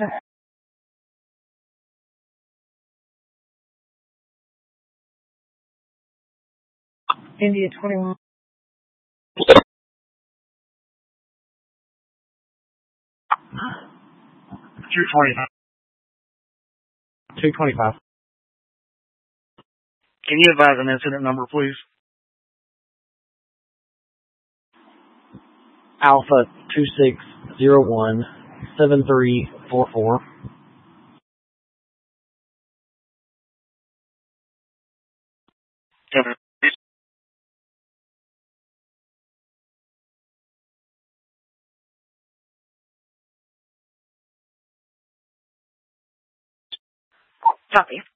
India 21. 225. 225. Can you advise an incident number, please? Alpha 26017344. Okay. Copy.